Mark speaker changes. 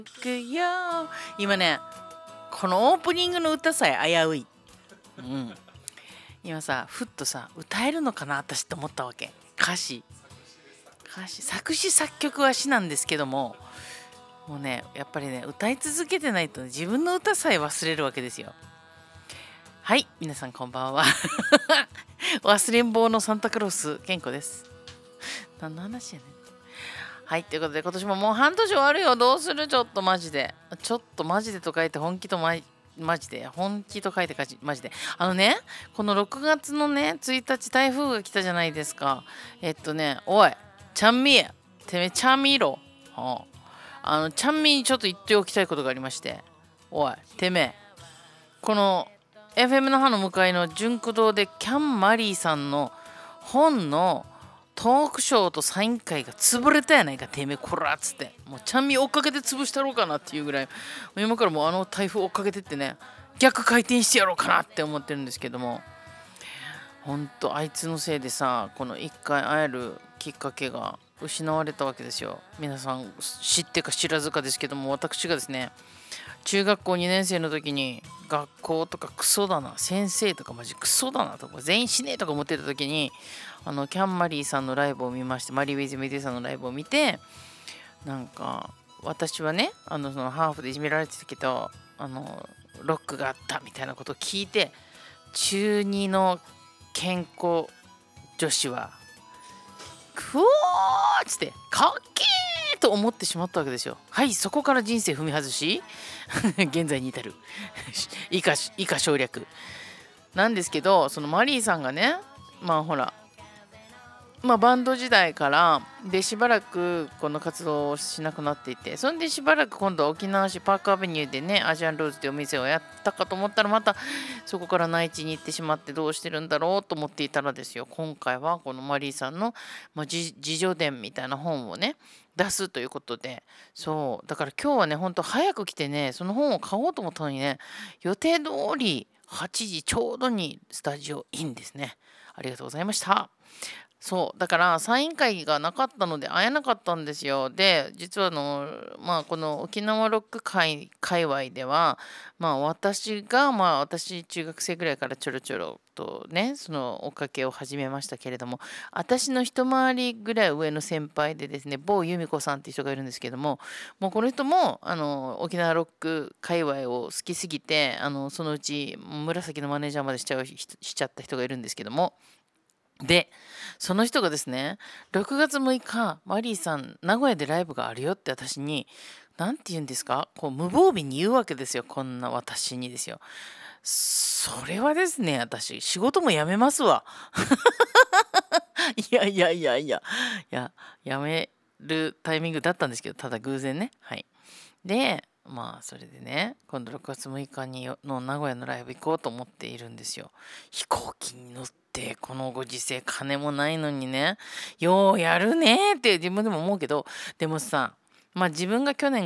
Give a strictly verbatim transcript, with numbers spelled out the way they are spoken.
Speaker 1: くよ今ねこのオープニングの歌さえ危うい、うん、今さふっとさ歌えるのかな私って思ったわけ。歌詞歌詞作詞作曲は詩なんですけども、もうねやっぱりね歌い続けてないと、ね、自分の歌さえ忘れるわけですよ。はい皆さんこんばんは忘れん坊のサンタクロース健康です。何の話やねん。はいということで今年ももう半年終わるよ。どうする。ちょっとマジでちょっとマジでと書いて本気とママジで本気と書いてマジであのねこのろくがつのねついたち台風が来たじゃないですか。えっとねおいちゃんみえてめえちゃんみろ、はあ、あのちゃんみにちょっと言っておきたいことがありまして、おいてめえこの エフエム の葉の向かいの純駆堂でキャンマリーさんの本のトークショーとサイン会が潰れたやないかてめえこらっつって、もうちゃんみ追っかけて潰したろうかなっていうぐらい、今からもうあの台風追っかけてってね逆回転してやろうかなって思ってるんですけども、ほんとあいつのせいでさこの一回会えるきっかけが失われたわけですよ。皆さん知ってか知らずかですけども、私がですね中学校にねん生の時に学校とかクソだな、先生とかマジクソだなとか全員死ねえとか思ってた時にあのキャンマリーさんのライブを見まして、マリー・ウィズ・メディさんのライブを見て、なんか私はねあのそのハーフでいじめられてたけどあのロックがあったみたいなことを聞いて、中にの健康女子はクオーっつってかっけーと思ってしまったわけですよ。はい、そこから人生踏み外し現在に至る以下以下省略なんですけど、そのマリーさんがねまあほらまあバンド時代からでしばらくこの活動をしなくなっていて、そんでしばらく今度は沖縄市パークアベニューでねアジアンローズってお店をやったかと思ったら、またそこから内地に行ってしまってどうしてるんだろうと思っていたらですよ、今回はこのマリーさんの、まあ、自助伝みたいな本をね出すということで、そうだから今日はねほんと早く来てねその本を買おうと思ったのにね、予定通りはちじちょうどにスタジオインですね。ありがとうございました。そうだからサイン会がなかったので会えなかったんですよ。で実はあのまあこの沖縄ロック界界隈ではまあ私がまあ私中学生ぐらいからちょろちょろとねその追っかけを始めましたけれども、私の一回りぐらい上の先輩でですね某由美子さんっていう人がいるんですけども、もうこの人もあの沖縄ロック界隈を好きすぎてあのそのうち紫のマネージャーまでしちゃうしちゃった人がいるんですけども、でその人がですねろくがつむいかマリーさん名古屋でライブがあるよって私に何て言うんですか、こう無防備に言うわけですよ。こんな私にですよ。それはですね私仕事も辞めますわいやいやいやいやいや辞めるタイミングだったんですけど、ただ偶然ね。はいでまあそれでね今度ろくがつむいかにの名古屋のライブ行こうと思っているんですよ。飛行機に乗ってこのご時世金もないのにねようやるねって自分でも思うけど、でもさまあ自分が去年